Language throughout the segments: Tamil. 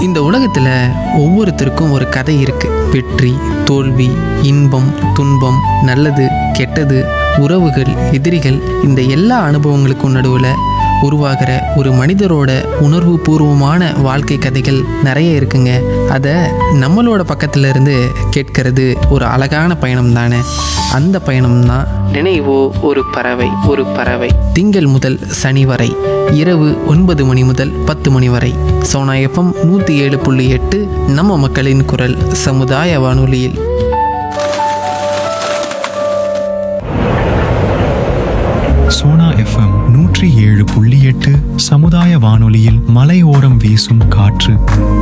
இந்த உலகத்தில் ஒவ்வொருத்தருக்கும் ஒரு கதை இருக்கு. வெற்றி, தோல்வி, இன்பம், துன்பம், நல்லது, கெட்டது, உறவுகள், எதிரிகள், இந்த எல்லா அனுபவங்களுக்கும் நடுவில் உருவாகிற ஒரு மனிதரோட உணர்வு பூர்வமான வாழ்க்கை கதைகள் நிறைய இருக்குங்க. அதை நம்மளோட பக்கத்துல இருந்து கேட்கறது ஒரு அழகான பயணம் தானே. அந்த பயணம் தான் நினைவோ ஒரு பறவை. ஒரு பறவை திங்கள் முதல் சனி வரை இரவு 9 மணி முதல் 10 மணி வரை சோனா FM 107.8 நம்ம மக்களின் குரல் சமுதாய வானொலியில். சோனா எஃப்எம் 107.8 சமுதாய வானொலியில் மலையோரம் வீசும் காற்று.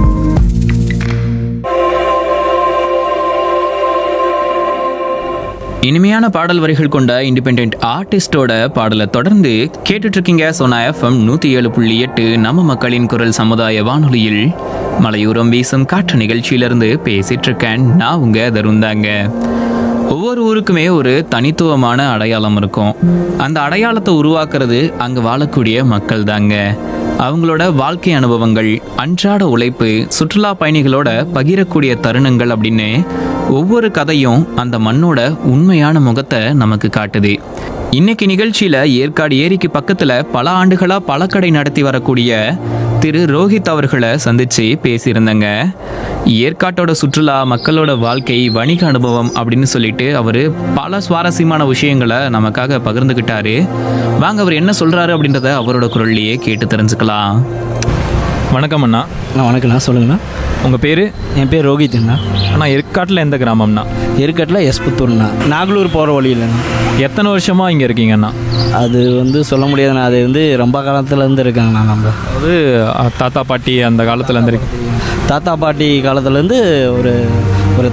இனிமையான பாடல் வரிகள் கொண்ட இண்டிபெண்ட் ஆர்டிஸ்டோட பாடலை தொடர்ந்து கேட்டுட்டு இருக்கீங்க. சோனா FM 107.8 நம்ம மக்களின் குரல் சமுதாய வானொலியில் மலையோரம் வீசும் காற்று நிகழ்ச்சியிலிருந்து பேசிட்டு இருக்கேன். நான் உங்க தருந்தாங்க. ஒவ்வொரு ஊருக்குமே ஒரு தனித்துவமான அடையாளம் இருக்கும். அந்த அடையாளத்தை உருவாக்குறது அங்கே வாழக்கூடிய மக்கள் தாங்க. அவங்களோட வாழ்க்கை அனுபவங்கள், அன்றாட உழைப்பு, சுற்றுலா பயணிகளோட பகிரக்கூடிய தருணங்கள் அப்படின்னு ஒவ்வொரு கதையும் அந்த மண்ணோட உண்மையான முகத்தை நமக்கு காட்டுது. இன்னைக்கு நிகழ்ச்சியில ஏற்காடு ஏரிக்கு பக்கத்துல பல ஆண்டுகளா பழக்கடை நடத்தி வரக்கூடிய திரு ரோஹித் அவர்களை சந்திச்சு பேசியிருந்தேங்க. ஏற்காட்டோட சுற்றுலா, மக்களோட வாழ்க்கை, வணிக அனுபவம் அப்படின்னு சொல்லிட்டு அவரு பல சுவாரஸ்யமான விஷயங்களை நமக்காக பகிர்ந்துக்கிட்டாரு. வாங்க அவர் என்ன சொல்றாரு அப்படின்றத அவரோட குரல்லையே கேட்டு தெரிஞ்சுக்கலாம். வணக்கம் அண்ணா. வணக்கண்ணா, சொல்லுங்கண்ணா. உங்கள் பேர்? என் பேர் ரோஹித்ண்ணா. அண்ணா, ஏற்காட்டில் எந்த கிராமம்ண்ணா? ஏற்காட்டில் எஸ்புத்தூர்ண்ணா, நாகலூர் போகிற வழியிலண்ணா. எத்தனை வருஷமாக இங்கே இருக்கீங்கண்ணா? அது சொல்ல முடியாதுண்ணா. அது ரொம்ப காலத்துலேருந்து இருக்காங்கண்ணா. நம்ம அது தாத்தா பாட்டி அந்த காலத்துலேருந்து இருக்கு. தாத்தா பாட்டி காலத்துலேருந்து ஒரு